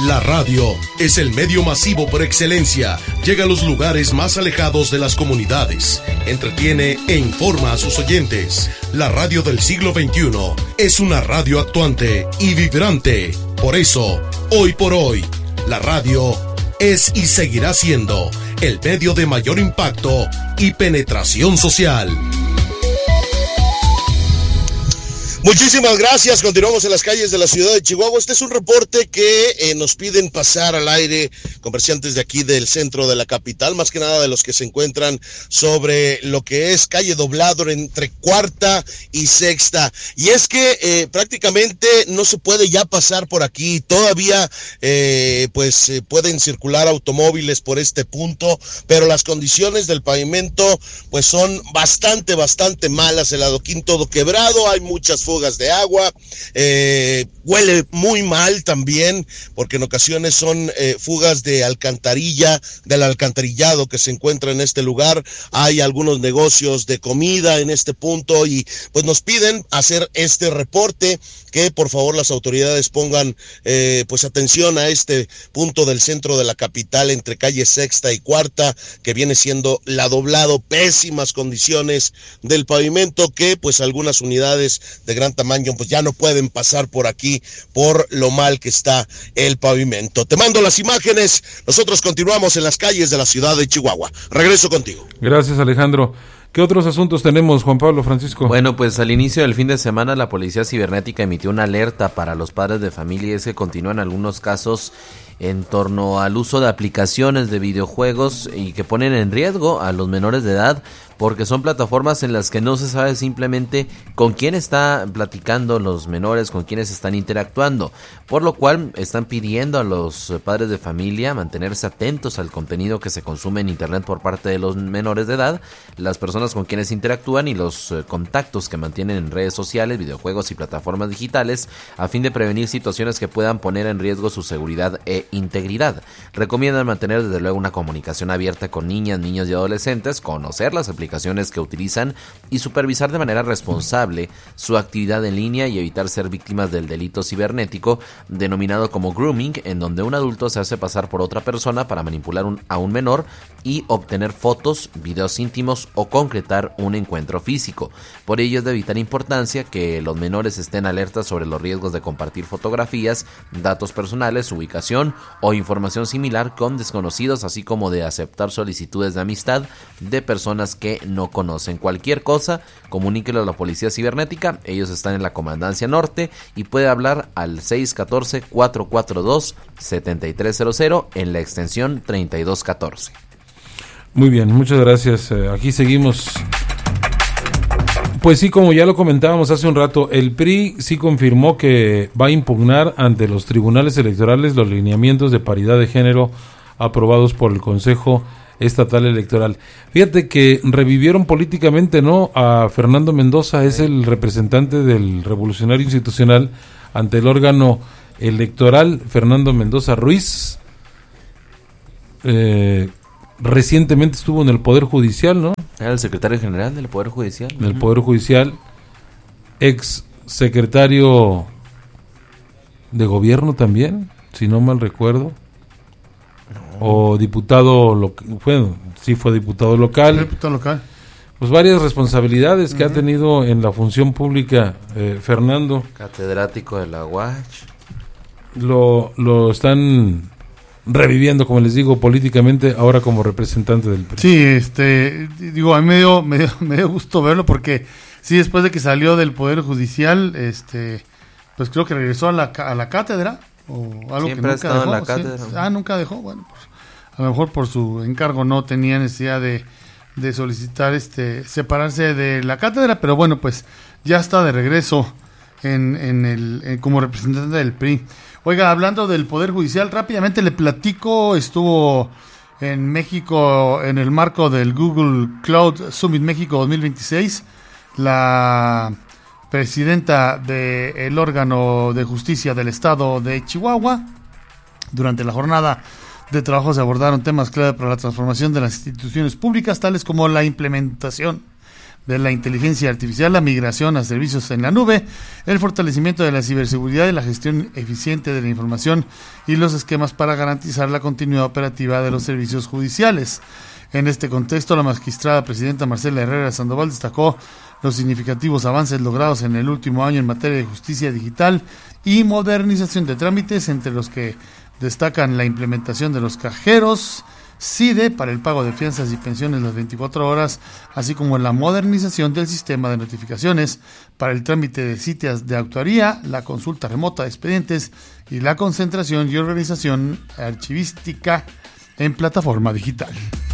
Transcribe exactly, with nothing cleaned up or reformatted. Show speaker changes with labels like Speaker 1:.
Speaker 1: La radio es el medio masivo por excelencia. Llega a los lugares más alejados de las comunidades. Entretiene e informa a sus oyentes. La radio del siglo veintiuno es una radio actuante y vibrante. Por eso, hoy por hoy, la radio es y seguirá siendo el medio de mayor impacto y penetración social.
Speaker 2: Muchísimas gracias. Continuamos en las calles de la ciudad de Chihuahua. Este es un reporte que eh, nos piden pasar al aire comerciantes de aquí del centro de la capital, más que nada de los que se encuentran sobre lo que es calle Doblado entre Cuarta y Sexta. Y es que eh, prácticamente no se puede ya pasar por aquí. Todavía eh, pues eh, pueden circular automóviles por este punto, pero las condiciones del pavimento pues son bastante, bastante malas. El adoquín todo quebrado, hay muchas fugas de agua, eh, huele muy mal también, porque en ocasiones son eh, fugas de alcantarilla, del alcantarillado que se encuentra en este lugar. Hay algunos negocios de comida en este punto y pues nos piden hacer este reporte, que por favor las autoridades pongan eh, pues atención a este punto del centro de la capital entre calle Sexta y Cuarta, que viene siendo la Doblado. Pésimas condiciones del pavimento, que pues algunas unidades de gran tamaño pues ya no pueden pasar por aquí por lo mal que está el pavimento. Te mando las imágenes. Nosotros continuamos en las calles de la ciudad de Chihuahua. Regreso contigo.
Speaker 3: Gracias, Alejandro. ¿Qué otros asuntos tenemos, Juan Pablo, Francisco?
Speaker 4: Bueno, pues al inicio del fin de semana la Policía Cibernética emitió una alerta para los padres de familia, y es que continúan algunos casos en torno al uso de aplicaciones de videojuegos y que ponen en riesgo a los menores de edad, porque son plataformas en las que no se sabe simplemente con quién está platicando los menores, con quiénes están interactuando, por lo cual están pidiendo a los padres de familia mantenerse atentos al contenido que se consume en internet por parte de los menores de edad, las personas con quienes interactúan y los contactos que mantienen en redes sociales, videojuegos y plataformas digitales, a fin de prevenir situaciones que puedan poner en riesgo su seguridad e integridad. Recomiendan mantener desde luego una comunicación abierta con niñas, niños y adolescentes, conocer las aplicaciones que utilizan y supervisar de manera responsable su actividad en línea, y evitar ser víctimas del delito cibernético denominado como grooming, en donde un adulto se hace pasar por otra persona para manipular un, a un menor y obtener fotos, videos íntimos o concretar un encuentro físico. Por ello es de vital importancia que los menores estén alertas sobre los riesgos de compartir fotografías, datos personales, ubicación o información similar con desconocidos, así como de aceptar solicitudes de amistad de personas que no conocen. Cualquier cosa, comuníquelo a la Policía Cibernética. Ellos están en la Comandancia Norte y puede hablar al seis uno cuatro, cuatro cuatro dos, siete tres cero cero en la extensión treinta y dos catorce.
Speaker 3: Muy bien, muchas gracias. Eh, aquí seguimos. Pues sí, como ya lo comentábamos hace un rato, el P R I sí confirmó que va a impugnar ante los tribunales electorales los lineamientos de paridad de género aprobados por el Consejo Estatal Electoral. Fíjate que revivieron políticamente, ¿no?, a Fernando Mendoza, es el representante del Revolucionario Institucional ante el órgano electoral. Fernando Mendoza Ruiz eh, recientemente estuvo en el Poder Judicial, ¿no?
Speaker 4: Era el secretario general del Poder Judicial.
Speaker 3: Del Poder Judicial, ex secretario de gobierno también, si no mal recuerdo. O diputado local, bueno, sí fue diputado local.
Speaker 5: Diputado local.
Speaker 3: Pues varias responsabilidades que
Speaker 5: uh-huh.
Speaker 3: ha tenido en la función pública, eh, Fernando.
Speaker 4: Catedrático de la U A Ch.
Speaker 3: Lo, lo están reviviendo, como les digo, políticamente, ahora como representante del P R I.
Speaker 5: Sí, este, digo, a mí me dio, me dio, me dio gusto verlo, porque sí, después de que salió del Poder Judicial, este, pues creo que regresó a la, a la cátedra, o algo
Speaker 4: Siempre
Speaker 5: que nunca
Speaker 4: ha estado
Speaker 5: dejó.
Speaker 4: en la
Speaker 5: ¿sí?
Speaker 4: cátedra.
Speaker 5: Ah, nunca dejó, bueno, pues a lo mejor por su encargo no tenía necesidad de, de solicitar este separarse de la cátedra, pero bueno, pues ya está de regreso en, en el en, como representante del P R I. Oiga, hablando del Poder Judicial, rápidamente le platico, estuvo en México en el marco del Google Cloud Summit México dos mil veintiséis, la presidenta del órgano de justicia del estado de Chihuahua. Durante la jornada de trabajo se abordaron temas clave para la transformación de las instituciones públicas, tales como la implementación de la inteligencia artificial, la migración a servicios en la nube, el fortalecimiento de la ciberseguridad y la gestión eficiente de la información y los esquemas para garantizar la continuidad operativa de los servicios judiciales. En este contexto, la magistrada presidenta Marcela Herrera Sandoval destacó los significativos avances logrados en el último año en materia de justicia digital y modernización de trámites, entre los que destacan la implementación de los cajeros C I D E para el pago de fianzas y pensiones las veinticuatro horas, así como la modernización del sistema de notificaciones para el trámite de citas de actuaría, la consulta remota de expedientes y la concentración y organización archivística en plataforma digital.